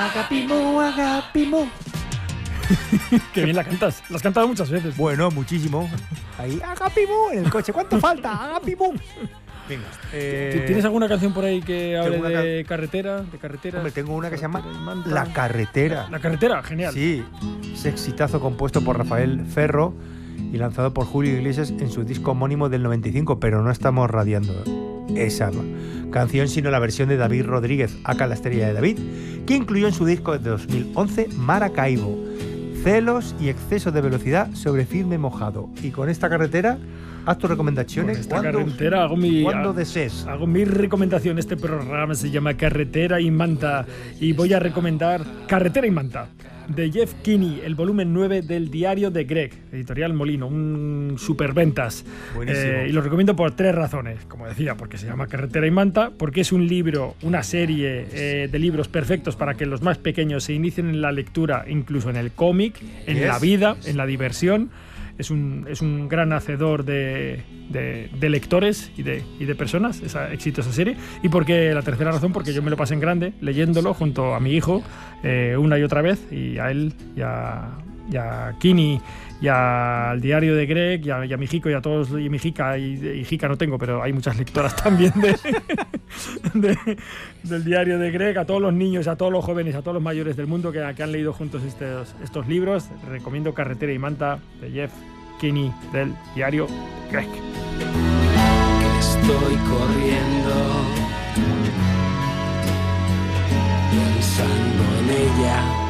Agapimú, agapimú. Qué bien la cantas. La has cantado muchas veces. Bueno, muchísimo. Ahí, agapimú, en el coche. ¿Cuánto falta? Agapimú. Venga. ¿Tienes alguna canción por ahí que hable una de carretera? De carretera. Hombre, tengo una que se llama Carretera y Manta. La Carretera. La carretera, genial. Sí, es exitazo compuesto por Rafael Ferro y lanzado por Julio Iglesias en su disco homónimo del 95, pero no estamos radiando esa canción, sino la versión de David Rodríguez, aka La Estrella de David, que incluyó en su disco de 2011 Maracaibo. Celos y exceso de velocidad sobre firme mojado. Y con esta carretera, haz tus recomendaciones. Con esta carretera cuando desees. Hago mi recomendación. Este programa se llama Carretera y Manta. Y voy a recomendar Carretera y Manta, de Jeff Kinney, el volumen 9 del Diario de Greg, editorial Molino, un superventas. Buenísimo. Y lo recomiendo por 3 razones. Como decía, porque se llama Carretera y Manta, porque es un libro, una serie de libros perfectos para que los más pequeños se inicien en la lectura, incluso en el cómic, en la vida, en la diversión. Es un gran hacedor de lectores y de personas, esa exitosa serie. Y porque la tercera razón, porque yo me lo pasé en grande leyéndolo junto a mi hijo una y otra vez, y a él y a Kinney y al Diario de Greg y a mi Jico y a todos, y mi Jica, y Jica no tengo, pero hay muchas lectoras también del Diario de Greg, a todos los niños, a todos los jóvenes, a todos los mayores del mundo que han leído juntos estos libros. Recomiendo Carretera y Manta, de Jeff Kinney, del Diario Greg. Estoy corriendo, pensando en ella.